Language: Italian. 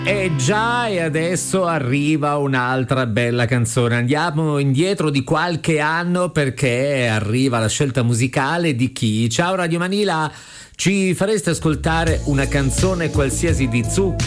Già, e adesso arriva un'altra bella canzone. Andiamo indietro di qualche anno perché arriva la scelta musicale di chi? Ciao Radio Manila, ci fareste ascoltare una canzone qualsiasi di Zucchero?